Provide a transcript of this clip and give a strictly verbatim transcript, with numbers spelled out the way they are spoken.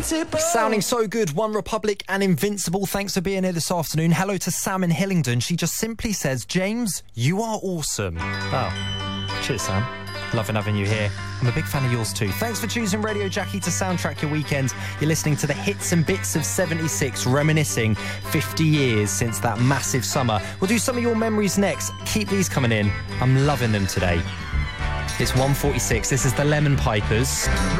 Sounding so good, One Republic and Invincible. Thanks for being here this afternoon. Hello to Sam in Hillingdon. She just simply says, James, you are awesome. Oh, cheers, Sam. Loving having you here. I'm a big fan of yours too. Thanks for choosing Radio Jackie to soundtrack your weekend. You're listening to the hits and bits of seventy-six, reminiscing fifty years since that massive summer. We'll do some of your memories next. Keep these coming in. I'm loving them today. It's one forty-six. This is the Lemon Pipers.